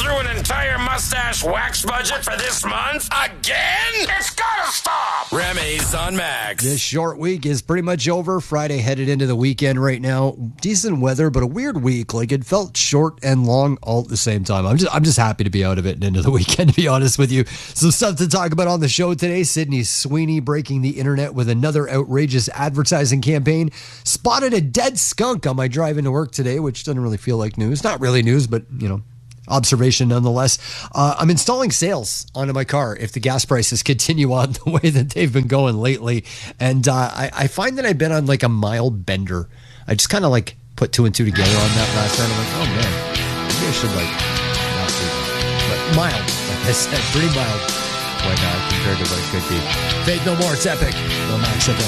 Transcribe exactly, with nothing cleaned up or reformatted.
through an entire mustache wax budget for this month? Again? It's gotta stop! Remy's on Max. This short week is pretty much over. Friday headed into the weekend right now. Decent weather, but a weird week. Like, it felt short and long all at the same time. I'm just I'm just happy to be out of it and into the weekend, to be honest with you. Some stuff to talk about on the show today. Sydney Sweeney breaking the internet with another outrageous advertising campaign. Spotted a dead skunk on my drive into work today, which doesn't really feel like news. Not really news, but, you know, observation nonetheless. Uh, I'm installing sales onto my car if the gas prices continue on the way that they've been going lately. And uh, I, I find that I've been on like a mild bender. I just kind of like put two and two together on that last night. I'm like, oh man, maybe I should like not do that. But mild, like I said, pretty mild when uh, compared to what it could be. Faith No More, it's epic. No Max F M.